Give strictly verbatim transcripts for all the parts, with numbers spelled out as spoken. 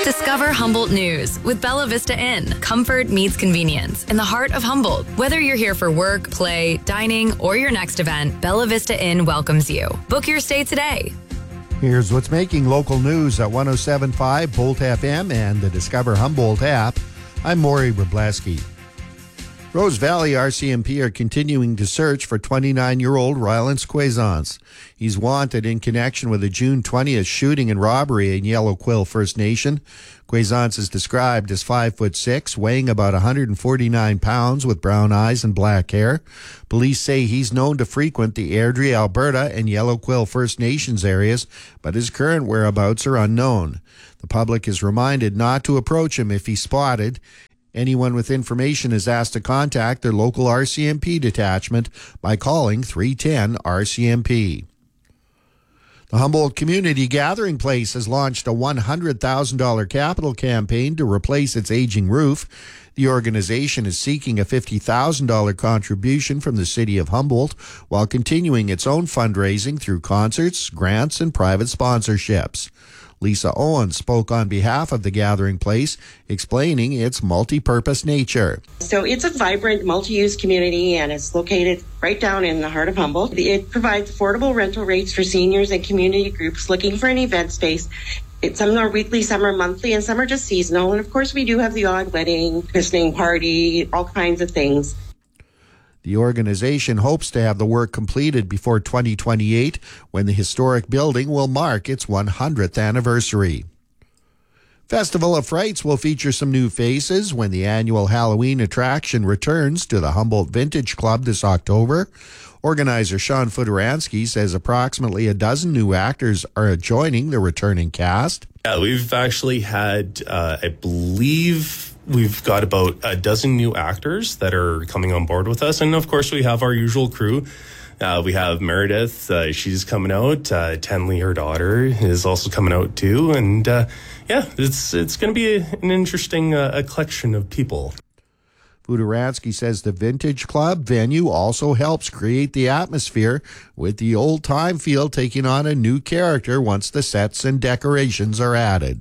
Discover Humboldt News with Bella Vista Inn. Comfort meets convenience in the heart of Humboldt. Whether you're here for work, play, dining, or your next event, Bella Vista Inn welcomes you. Book your stay today. Here's what's making local news at one oh seven point five Bolt F M and the Discover Humboldt app. I'm Maury Wrobleski. Rose Valley R C M P are continuing to search for twenty-nine-year-old Rylance Quaisance. He's wanted in connection with a June twentieth shooting and robbery in Yellow Quill First Nation. Quaisance is described as five foot six, weighing about one hundred forty-nine pounds, with brown eyes and black hair. Police say he's known to frequent the Airdrie, Alberta, and Yellow Quill First Nations areas, but his current whereabouts are unknown. The public is reminded not to approach him if he's spotted. Anyone with information is asked to contact their local R C M P detachment by calling three one zero R C M P. The Humboldt Community Gathering Place has launched a one hundred thousand dollars capital campaign to replace its aging roof. The organization is seeking a fifty thousand dollars contribution from the City of Humboldt while continuing its own fundraising through concerts, grants, and private sponsorships. Lisa Owen spoke on behalf of the Gathering Place, explaining its multi-purpose nature. So it's a vibrant, multi-use community, and it's located right down in the heart of Humboldt. It provides affordable rental rates for seniors and community groups looking for an event space. It's, some are weekly, some are monthly, and some are just seasonal. And of course, we do have the odd wedding, christening party, all kinds of things. The organization hopes to have the work completed before twenty twenty-eight, when the historic building will mark its one hundredth anniversary. Festival of Frights will feature some new faces when the annual Halloween attraction returns to the Humboldt Vintage Club this October. Organizer Sean Fudaransky says approximately a dozen new actors are joining the returning cast. Yeah, we've actually had, uh, I believe... We've got about a dozen new actors that are coming on board with us. And, of course, we have our usual crew. Uh, we have Meredith. Uh, she's coming out. Uh, Tenley, her daughter, is also coming out, too. And, uh, yeah, it's it's going to be a, an interesting uh, a collection of people. Fudaransky says the Vintage Club venue also helps create the atmosphere, with the old-time feel taking on a new character once the sets and decorations are added.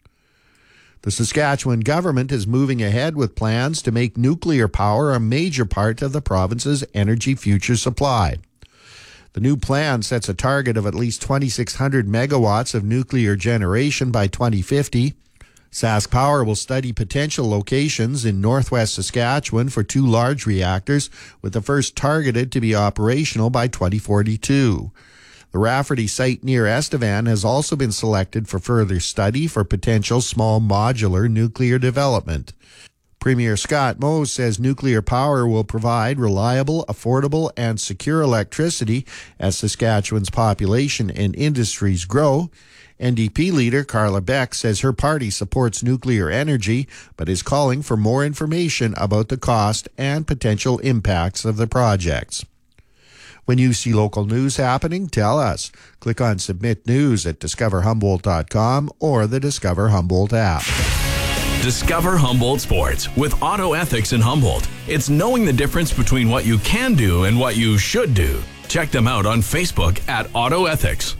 The Saskatchewan government is moving ahead with plans to make nuclear power a major part of the province's energy future supply. The new plan sets a target of at least twenty-six hundred megawatts of nuclear generation by twenty fifty. Sask Power will study potential locations in northwest Saskatchewan for two large reactors, with the first targeted to be operational by twenty forty-two. The Rafferty site near Estevan has also been selected for further study for potential small modular nuclear development. Premier Scott Moe says nuclear power will provide reliable, affordable, and secure electricity as Saskatchewan's population and industries grow. N D P leader Carla Beck says her party supports nuclear energy, but is calling for more information about the cost and potential impacts of the projects. When you see local news happening, tell us. Click on Submit News at discover humboldt dot com or the Discover Humboldt app. Discover Humboldt Sports with Auto Ethics in Humboldt. It's knowing the difference between what you can do and what you should do. Check them out on Facebook at Auto Ethics.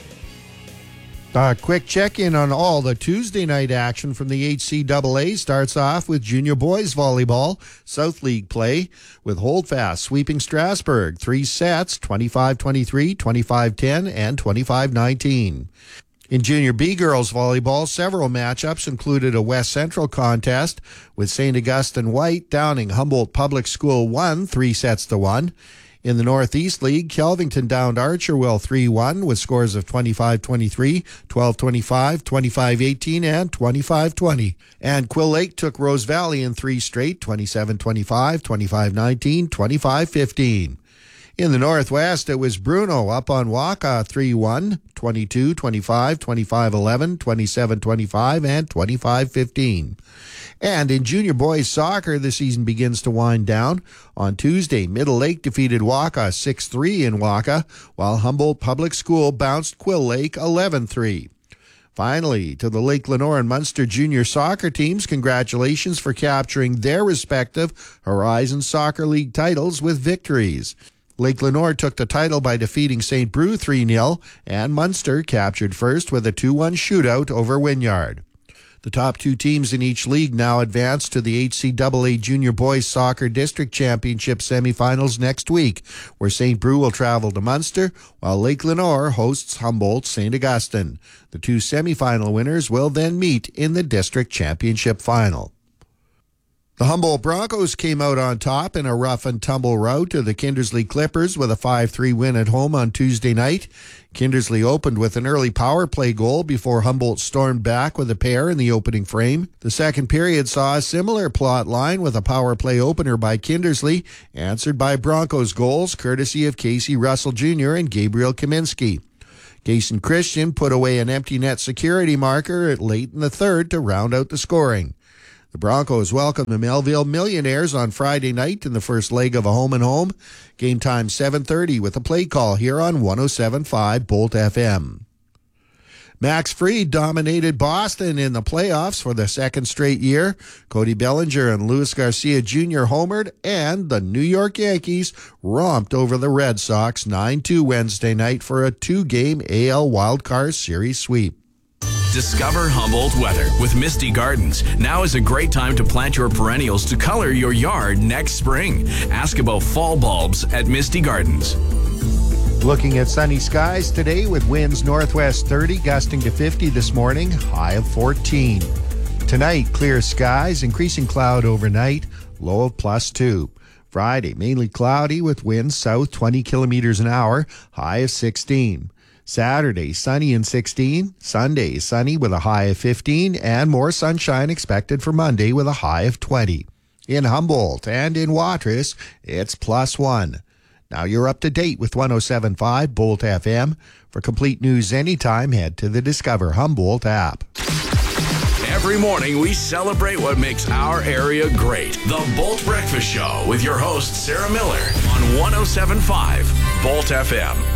A quick check-in on all the Tuesday night action from the H C A A starts off with junior boys volleyball, South League play, with Holdfast sweeping Strasbourg. Three sets, twenty-five twenty-three, twenty-five ten, and twenty-five nineteen. In junior B girls volleyball, several matchups included a West Central contest, with Saint Augustine White downing Humboldt Public School one, three sets to one. In the Northeast League, Kelvington downed Archerville three one with scores of twenty-five twenty-three, twelve twenty-five, twenty-five eighteen, and twenty-five twenty. And Quill Lake took Rose Valley in three straight, twenty-seven twenty-five, twenty-five nineteen, twenty-five fifteen. In the Northwest, it was Bruno up on Waka three one, twenty-two twenty-five, twenty-five eleven, twenty-seven twenty-five, and twenty-five fifteen. And in junior boys soccer, the season begins to wind down. On Tuesday, Middle Lake defeated Waka six three in Waka, while Humboldt Public School bounced Quill Lake eleven three. Finally, to the Lake Lenore and Munster junior soccer teams, congratulations for capturing their respective Horizon Soccer League titles with victories. Lake Lenore took the title by defeating Saint Brew three nil, and Munster captured first with a two one shootout over Wynyard. The top two teams in each league now advance to the H C A A Junior Boys Soccer District Championship semifinals next week, where Saint Brew will travel to Munster, while Lake Lenore hosts Humboldt Saint Augustine. The two semifinal winners will then meet in the district championship final. The Humboldt Broncos came out on top in a rough and tumble rout to the Kindersley Clippers with a five three win at home on Tuesday night. Kindersley opened with an early power play goal before Humboldt stormed back with a pair in the opening frame. The second period saw a similar plot line with a power play opener by Kindersley, answered by Broncos goals courtesy of Casey Russell Junior and Gabriel Kaminski. Jason Christian put away an empty net security marker at late in the third to round out the scoring. The Broncos welcomed the Melville Millionaires on Friday night in the first leg of a home-and-home. Game time seven thirty with a play call here on one oh seven point five Bolt F M. Max Fried dominated Boston in the playoffs for the second straight year. Cody Bellinger and Luis Garcia Junior homered, and the New York Yankees romped over the Red Sox nine two Wednesday night for a two-game A L Wildcard Series sweep. Discover Humboldt weather with Misty Gardens. Now is a great time to plant your perennials to color your yard next spring. Ask about fall bulbs at Misty Gardens. Looking at sunny skies today with winds northwest thirty, gusting to fifty this morning, high of fourteen. Tonight, clear skies, increasing cloud overnight, low of plus two. Friday, mainly cloudy with winds south twenty kilometers an hour, high of sixteen. Saturday, sunny and sixteen. Sunday, sunny with a high of fifteen, and more sunshine expected for Monday with a high of twenty. In Humboldt and in Watrous, it's plus one. Now you're up to date with one oh seven point five Bolt F M. For complete news anytime, head to the Discover Humboldt app. Every morning, we celebrate what makes our area great. The Bolt Breakfast Show with your host, Sarah Miller, on one oh seven point five Bolt F M.